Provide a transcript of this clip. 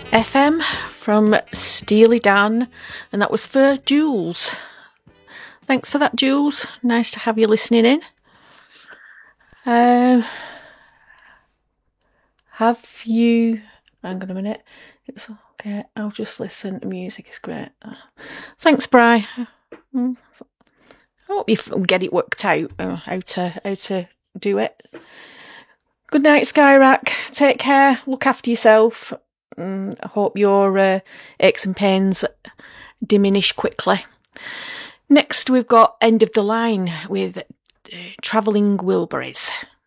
FM from Steely Dan, and that was for Jules. Thanks for that, Jules. Nice to have you listening in. Have you... Hang on a minute. It's okay. I'll just listen. The music is great. Thanks, Bri. I hope you get it worked out, how to do it. Good night, Skyrack. Take care. Look after yourself. I hope your aches and pains diminish quickly. Next, we've got End of the Line with Travelling Wilburys.